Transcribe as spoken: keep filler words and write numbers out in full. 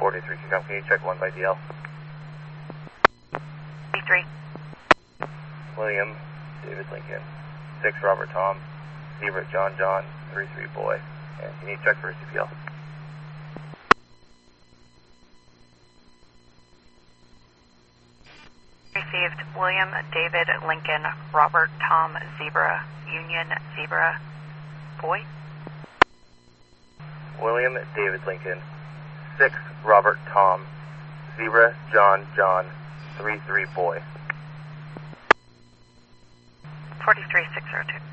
forty-three, can you check one by D L? forty-three. William, David Lincoln, six Robert Tom, Zebra John John, three three boy, and can you check for C P L? Received. William, David Lincoln, Robert Tom, Zebra, Union, Zebra, boy? William, David Lincoln, six Robert Tom, Zebra John John, three three boy. forty-three six zero two.